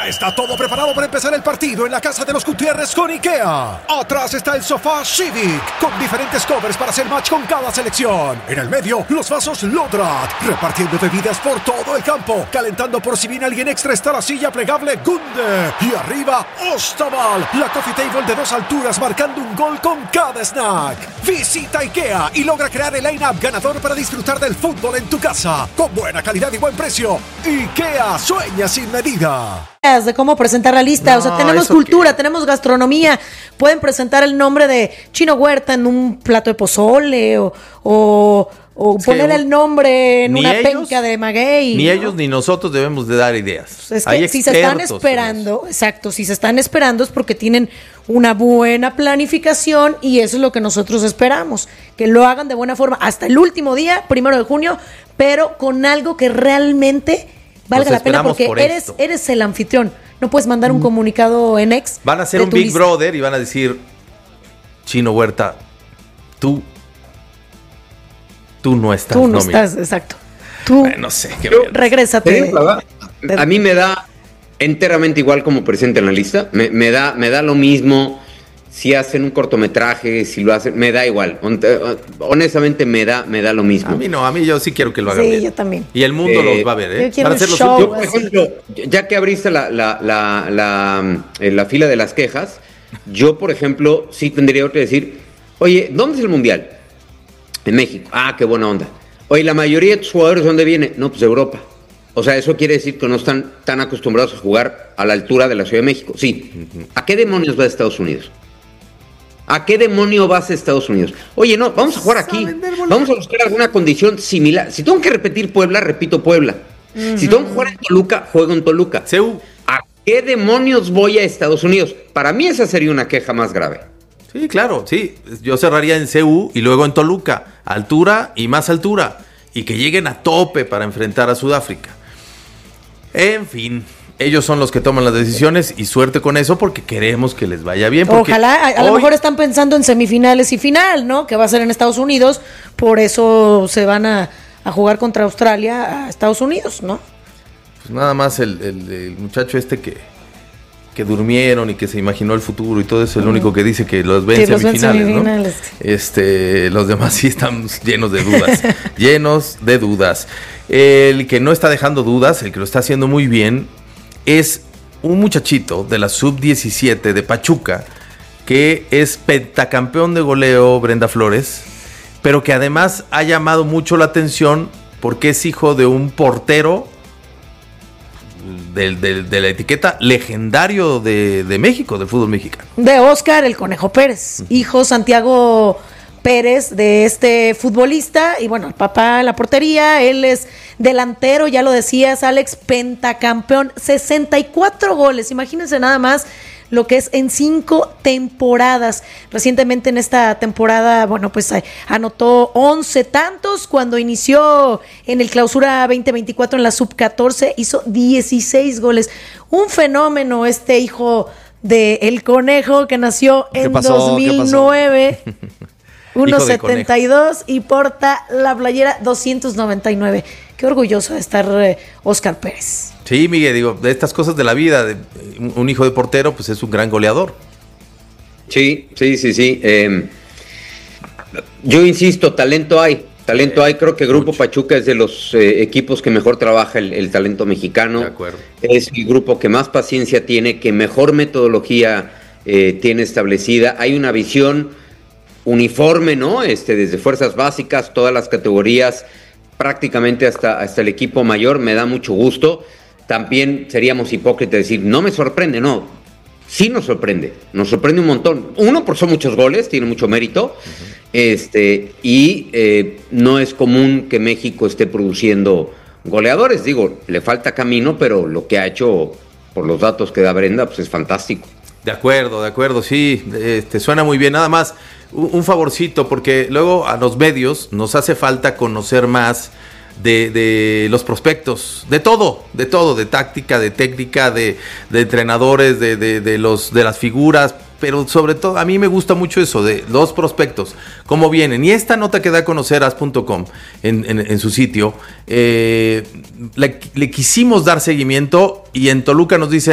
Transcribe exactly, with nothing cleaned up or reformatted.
Ya está todo preparado para empezar el partido en la casa de los Gutiérrez con IKEA. Atrás está el sofá Civic, con diferentes covers para hacer match con cada selección. En el medio, los vasos Lodrat, repartiendo bebidas por todo el campo. Calentando por si viene alguien extra está la silla plegable Gunde. Y arriba, Ostaval, la coffee table de dos alturas marcando un gol con cada snack. Visita IKEA y logra crear el line-up ganador para disfrutar del fútbol en tu casa. Con buena calidad y buen precio. IKEA sueña sin medida. De cómo presentar la lista, no, o sea, tenemos cultura, qué? tenemos gastronomía, pueden presentar el nombre de Chino Huerta en un plato de pozole o, o, o poner sí, el nombre en una ellos, penca de maguey. Ni ¿no? ellos ni nosotros debemos de dar ideas. Es que Hay si se están esperando, exacto, si se están esperando es porque tienen una buena planificación y eso es lo que nosotros esperamos, que lo hagan de buena forma hasta el último día, primero de junio, pero con algo que realmente valga la pena porque eres, eres el anfitrión. No puedes mandar un comunicado en ex. Van a hacer un Big lista. Brother y van a decir, Chino Huerta, tú, tú no estás. Tú no, no estás, mira. exacto. Tú, bueno, no sé. Qué tú regrésate. A mí me da enteramente igual como presente en la lista. Me, me, da, me da lo mismo si hacen un cortometraje, si lo hacen, me da igual. Honestamente me da, me da lo mismo. A mí no, a mí yo sí quiero que lo hagan sí, bien. yo también. Y el mundo eh, los va a ver, ¿eh? Yo quiero Van a ser un los show, yo, por ejemplo, ya que abriste la, la, la, la, la, la fila de las quejas, yo, por ejemplo, sí tendría que decir, oye, ¿dónde es el Mundial? En México. Ah, qué buena onda. Oye, la mayoría de tus jugadores, ¿dónde viene? No, pues de Europa. O sea, eso quiere decir que no están tan acostumbrados a jugar a la altura de la Ciudad de México. Sí. ¿A qué demonios va a Estados Unidos? ¿A qué demonio vas a Estados Unidos? Oye, no, vamos a jugar aquí. Vamos a buscar alguna condición similar. Si tengo que repetir Puebla, repito Puebla. Uh-huh. Si tengo que jugar en Toluca, juego en Toluca. C U. ¿A qué demonios voy a Estados Unidos? Para mí esa sería una queja más grave. Sí, claro, sí. Yo cerraría en C U y luego en Toluca. Altura y más altura. Y que lleguen a tope para enfrentar a Sudáfrica. En fin, ellos son los que toman las decisiones y suerte con eso porque queremos que les vaya bien. Ojalá, a, a hoy... lo mejor están pensando en semifinales y final, ¿no? Que va a ser en Estados Unidos, por eso se van a, a jugar contra Australia a Estados Unidos, ¿no? Pues nada más el, el, el muchacho este que, que durmieron y que se imaginó el futuro y todo eso, es el único que dice que los ven en sí, semifinales, semifinales, ¿no? Este, los demás sí están llenos de dudas, llenos de dudas. El que no está dejando dudas, el que lo está haciendo muy bien, es un muchachito de la sub diecisiete de Pachuca, que es pentacampeón de goleo, Brenda Flores, pero que además ha llamado mucho la atención porque es hijo de un portero de, de, de la etiqueta legendario de, de México, del fútbol mexicano. De Óscar el Conejo Pérez, uh-huh. hijo Santiago Pérez de este futbolista, y bueno, el papá en la portería, él es delantero, ya lo decías, Alex, pentacampeón, sesenta y cuatro goles, imagínense nada más lo que es en cinco temporadas. Recientemente en esta temporada, bueno, pues anotó once tantos, cuando inició en el Clausura veinte veinticuatro en la sub catorce, hizo dieciséis goles, un fenómeno este hijo de El Conejo que nació en dos mil nueve. uno setenta y dos y porta la playera doscientos noventa y nueve. Qué orgulloso de estar eh, Óscar Pérez. Sí, Miguel, digo, de estas cosas de la vida, de, un hijo de portero, pues es un gran goleador. Sí, sí, sí, sí. Eh, yo insisto, talento hay, talento hay. Creo que Grupo Pachuca es de los eh, equipos que mejor trabaja el, el talento mexicano. De acuerdo. Es el grupo que más paciencia tiene, que mejor metodología eh, tiene establecida. Hay una visión uniforme, ¿no? Este, desde fuerzas básicas, todas las categorías, prácticamente hasta, hasta el equipo mayor. Me da mucho gusto. También seríamos hipócritas decir, no me sorprende, no. Sí nos sorprende, nos sorprende un montón. Uno, porque son muchos goles, tiene mucho mérito. Uh-huh. Este, y eh, no es común que México esté produciendo goleadores. Digo, le falta camino, pero lo que ha hecho, por los datos que da Brenda, pues es fantástico. De acuerdo, de acuerdo, sí, este, suena muy bien. Nada más, un, un favorcito, porque luego a los medios nos hace falta conocer más de, de los prospectos, de todo, de todo, de táctica, de técnica, de, de entrenadores, de, de, de, los, de las figuras, pero sobre todo a mí me gusta mucho eso, de los prospectos, cómo vienen. Y esta nota que da a conocer as punto com en, en, en su sitio, eh, le, le quisimos dar seguimiento y en Toluca nos dice